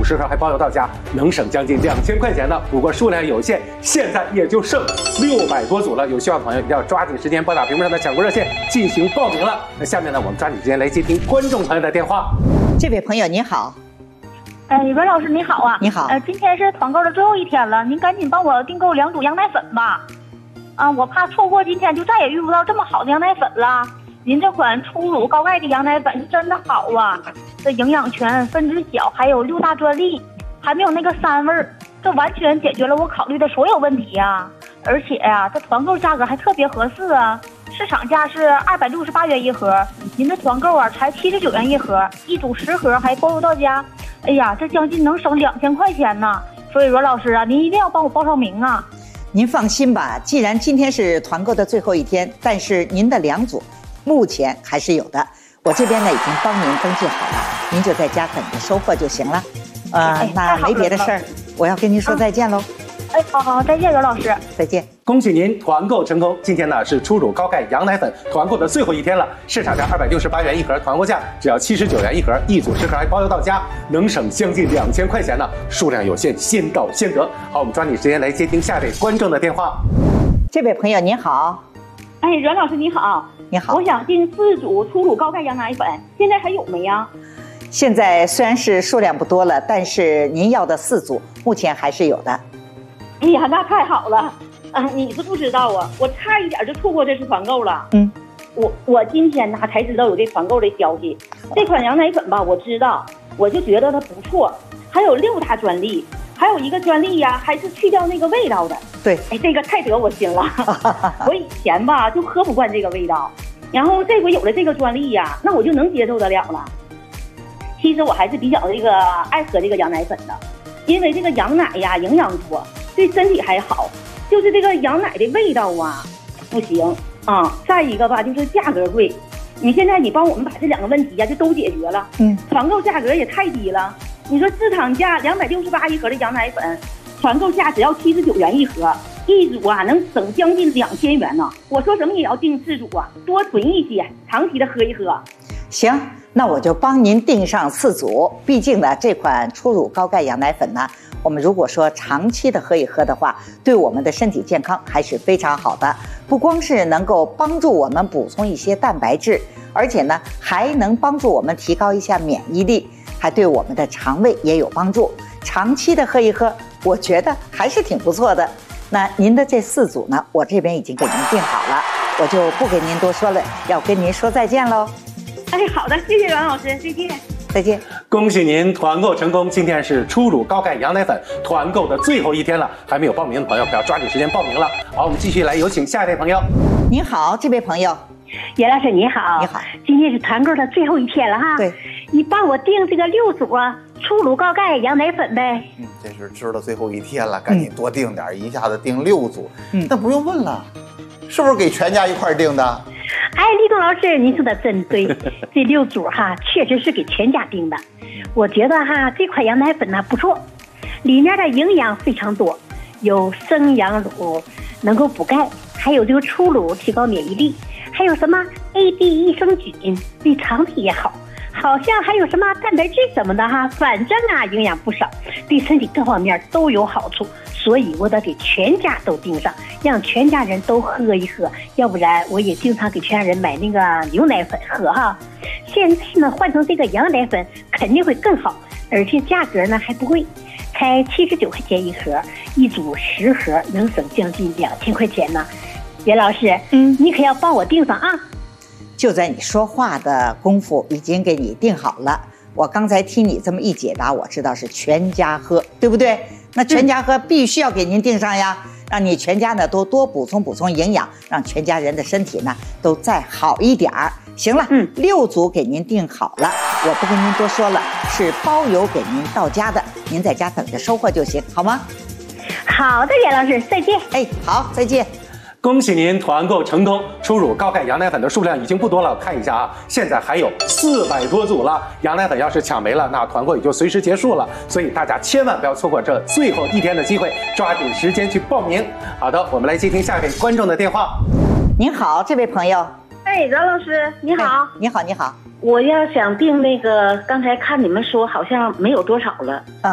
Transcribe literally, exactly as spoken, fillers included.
十盒还包邮到家，能省将近两千块钱呢。不过数量有限，现在也就剩六百多组了。有需要的朋友一定要抓紧时间拨打屏幕上的抢购热线进行报名了。那下面呢，我们抓紧时间来接听观众朋友的电话。 这位朋友您好。 哎，阮老师你好啊！ 你好。 呃，今天是团购的最后一天了，您赶紧帮我订购两组羊奶粉吧。啊，我怕错过今天就再也遇不到这么好的羊奶粉了。您这款初乳高钙的羊奶粉是真的好啊，这营养全、分子小，还有六大专利，还没有那个膻味儿，这完全解决了我考虑的所有问题呀。而且呀、啊，这团购价格还特别合适啊，市场价是二百六十八元一盒，您的团购啊才七十九元一盒，一组十盒还包邮到家。哎呀，这将近能省两千块钱呢。所以阮老师啊，您一定要帮我报上名啊。 您放心吧，既然今天是团购的最后一天，但是您的两组目前还是有的，我这边呢已经帮您登记好了，您就在家等着收货就行了。呃， 哎、 那没别的事儿，我要跟您说再见喽。 哎，好好，再见，阮老师， 再见。 恭喜您团购成功！今天呢是初乳高钙羊奶粉团购的最后一天了，市场价二百六十八元一盒，团购价只要七十九元一盒，一组十盒还包邮到家，能省将近两千块钱呢。数量有限，先到先得。好，我们抓紧时间来接听下位观众的电话。 这位朋友您好。 哎，阮老师你好。 你好。 我想订四组初乳高钙羊奶粉，现在还有没呀？ 现在虽然是数量不多了，但是您要的四组目前还是有的。 哎呀，那太好了！啊，你是不知道啊，我差一点就错过这次团购了。 嗯， 我我今天呢才知道有这团购的消息。这款羊奶粉吧，我知道，我就觉得它不错，还有六大专利，还有一个专利呀，还是去掉那个味道的。 对， 哎，这个太得我心了。我以前吧就喝不惯这个味道，然后这回有了这个专利呀，那我就能接受得了了。其实我还是比较这个爱喝这个羊奶粉的，因为这个羊奶呀营养多。对身体还好，就是这个羊奶的味道啊，不行啊。再一个吧，就是价格贵。你现在你帮我们把这两个问题呀、啊、就都解决了。嗯，团购价格也太低了。你说市场价两百六十八一盒的羊奶粉，团购价只要七十九元一盒，一组啊能省将近两千元呢。我说什么也要订四组啊，多囤一些，长期的喝一喝。 行，那我就帮您订上四组。毕竟呢，这款初乳高钙羊奶粉呢，我们如果说长期的喝一喝的话，对我们的身体健康还是非常好的。不光是能够帮助我们补充一些蛋白质，而且呢，还能帮助我们提高一下免疫力，还对我们的肠胃也有帮助。长期的喝一喝，我觉得还是挺不错的。那您的这四组呢，我这边已经给您订好了，我就不跟您多说了，要跟您说再见喽。 哎，好的，谢谢阮老师，再见。 再见。 恭喜您团购成功！今天是初乳高钙羊奶粉团购的最后一天了，还没有报名的朋友可要抓紧时间报名了。好，我们继续来有请下一位朋友。 您好，这位朋友。 袁老师你好。 你好。 今天是团购的最后一天了哈。 对。 你帮我订这个六组啊，初乳高钙羊奶粉呗。 嗯，这是知道最后一天了，赶紧多订点，嗯、一下子订六组。嗯，那不用问了，是不是给全家一块订的？ 哎，立冬老师，您说的真对，这六组哈，确实是给全家订的。我觉得哈，这款羊奶粉呢不错，里面的营养非常多，有生羊乳能够补钙，还有这个初乳提高免疫力，还有什么 A D 益生菌对肠胃也好，好像还有什么蛋白质什么的哈，反正啊营养不少，对身体各方面都有好处。所以我得给全家都订上，让全家人都喝一喝，要不然我也经常给全家人买那个牛奶粉喝哈。现在呢换成这个羊奶粉肯定会更好，而且价格呢还不贵，才七十九块钱一盒，一组十盒能省将近两千块钱呢。袁老师，嗯，你可要帮我订上啊！ 就在你说话的功夫，已经给你订好了。我刚才听你这么一解答，我知道是全家喝，对不对？那全家喝必须要给您订上呀，让你全家呢都多补充补充营养，让全家人的身体呢都再好一点儿。行了，嗯，六组给您订好了，我不跟您多说了，是包邮给您到家的，您在家等着收货就行，好吗？ 好的，袁老师，再见。 哎，好，再见。 恭喜您团购成功！初乳高钙羊奶粉的数量已经不多了，看一下啊，现在还有四百多组了。羊奶粉要是抢没了，那团购也就随时结束了。所以大家千万不要错过这最后一天的机会，抓紧时间去报名。好的，我们来接听下一位观众的电话。 您好，这位朋友。 哎，阮老师，你好。哎、 你好，你好。 我要想订那个，刚才看你们说好像没有多少了。 啊、